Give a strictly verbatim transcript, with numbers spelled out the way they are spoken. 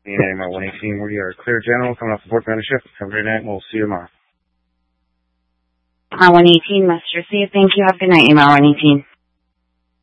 Being A M R one eighteen, we are clear general, coming off the fourth round of shift. Have a great night, and we'll see you tomorrow. Uh, one eighteen, Master C. Thank you. Have a good night, A M R one eighteen.